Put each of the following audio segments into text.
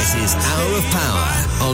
This is Hour of Power on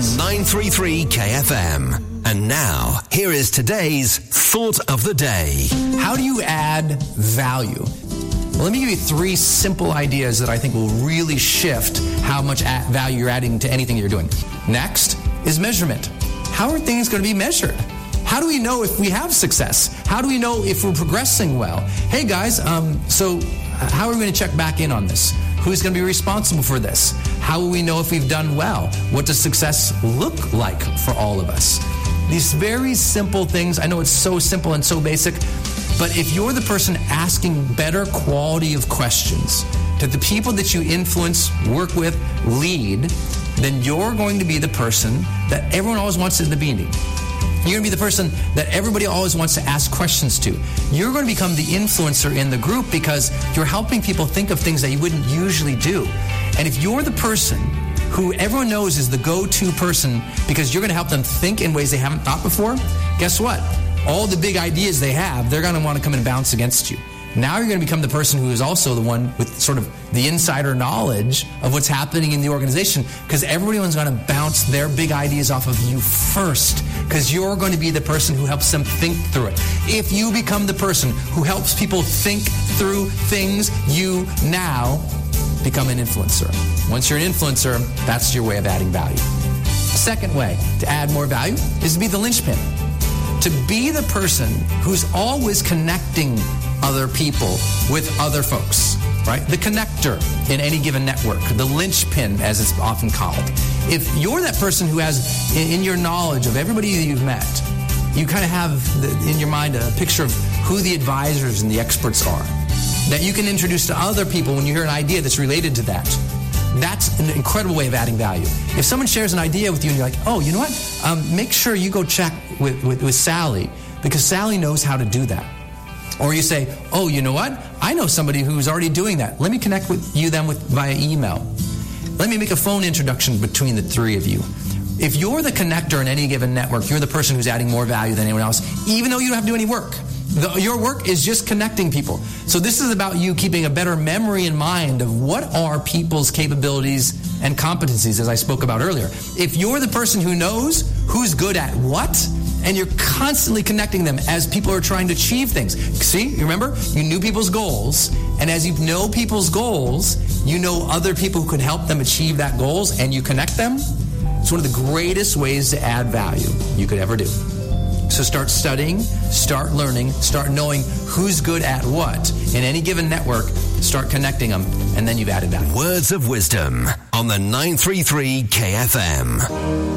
933 KFM. And now, here is today's Thought of the Day. How do you add value? Well, let me give you 3 simple ideas that I think will really shift how much value you're adding to anything you're doing. Next is measurement. How are things going to be measured? How do we know if we have success? How do we know if we're progressing well? Hey guys, so how are we going to check back in on this? Who's going to be responsible for this? How will we know if we've done well? What does success look like for all of us? These very simple things, I know it's so simple and so basic, but if you're the person asking better quality of questions to the people that you influence, work with, lead, then you're going to be the person that everyone always wants in the meeting. You're going to be the person that everybody always wants to ask questions to. You're going to become the influencer in the group because you're helping people think of things that you wouldn't usually do. And if you're the person who everyone knows is the go-to person because you're going to help them think in ways they haven't thought before, guess what? All the big ideas they have, they're going to want to come and bounce against you. Now you're going to become the person who is also the one with sort of the insider knowledge of what's happening in the organization because everyone's going to bounce their big ideas off of you first because you're going to be the person who helps them think through it. If you become the person who helps people think through things, you now become an influencer. Once you're an influencer, that's your way of adding value. The second way to add more value is to be the linchpin. To be the person who's always connecting other people with other folks, right? The connector in any given network, the linchpin as it's often called. If you're that person who has in your knowledge of everybody that you've met, you kind of have in your mind a picture of who the advisors and the experts are that you can introduce to other people when you hear an idea that's related to that. That's an incredible way of adding value. If someone shares an idea with you and you're like, oh, you know what? Make sure you go check with Sally because Sally knows how to do that. Or you say, oh, you know what? I know somebody who's already doing that. Let me connect with you then via email. Let me make a phone introduction between the 3 of you. If you're the connector in any given network, you're the person who's adding more value than anyone else, even though you don't have to do any work. Your work is just connecting people. So this is about you keeping a better memory in mind of what are people's capabilities and competencies, as I spoke about earlier. If you're the person who knows who's good at what, and you're constantly connecting them as people are trying to achieve things. See, you remember? You knew people's goals, and as you know people's goals, you know other people who can help them achieve that goals, and you connect them. It's one of the greatest ways to add value you could ever do. So start studying, start learning, start knowing who's good at what. In any given network, start connecting them, and then you've added value. Words of wisdom on the 933 KFM.